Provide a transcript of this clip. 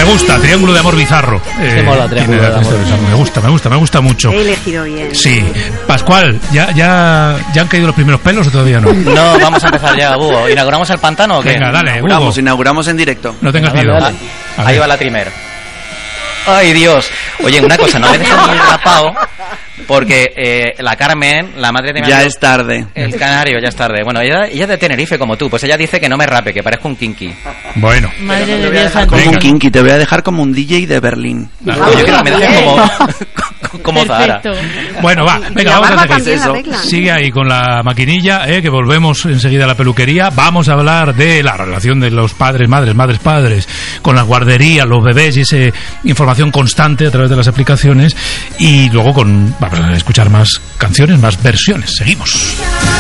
Me gusta, Triángulo de Amor Bizarro. Mola, Triángulo de Amor Bizarro. Me gusta mucho. He elegido bien. Sí. Pascual, ¿ya han caído los primeros pelos o todavía no? No, vamos a empezar ya, Hugo. ¿Inauguramos el pantano o qué? Venga, dale, Inauguramos en directo. No tengas miedo. Dale. Ahí va la trimer. ¡Ay, Dios! Oye, una cosa, no me dejes muy rapado, porque la Carmen, la madre de mi amigo, Ya es tarde. el canario, ya es tarde. Bueno, ella es de Tenerife como tú, pues ella dice que no me rape, que parezco un kinky. Bueno. Madre de Dios, Como un kinky, te voy a dejar como un DJ de Berlín. Yo quiero que me dejes como Zahara. Bueno, va, venga, vamos a hacer eso. Sigue ahí con la maquinilla, que volvemos enseguida a la peluquería. Vamos a hablar de la relación de los padres, madres, padres, con las guarderías, los bebés y esa información constante a través de las aplicaciones. Y luego vamos a escuchar más canciones, más versiones. Seguimos.